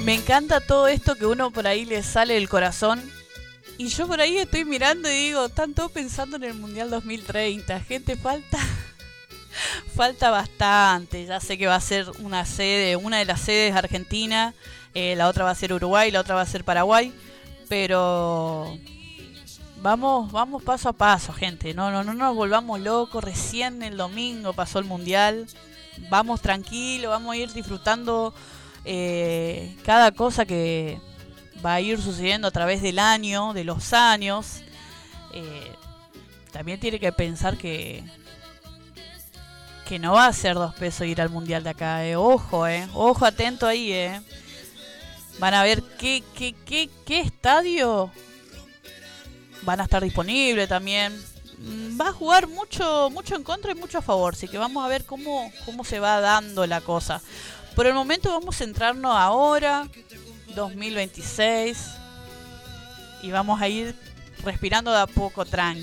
Me encanta todo esto que uno por ahí le sale del corazón. Y yo por ahí estoy mirando y digo, están todos pensando en el Mundial 2030. Gente, falta bastante. Ya sé que va a ser una de las sedes Argentina, la otra va a ser Uruguay, la otra va a ser Paraguay. Pero vamos paso a paso, gente. No nos volvamos locos. Recién el domingo pasó el Mundial. Vamos tranquilos, vamos a ir disfrutando cada cosa que va a ir sucediendo a través del año, de los años. También tiene que pensar que no va a ser 2 pesos ir al mundial de acá. Ojo, atento ahí. Van a ver qué estadio van a estar disponibles también. Va a jugar mucho en contra y mucho a favor, así que vamos a ver cómo se va dando la cosa. Por el momento vamos a centrarnos ahora, 2026, y vamos a ir respirando de a poco, tranqui.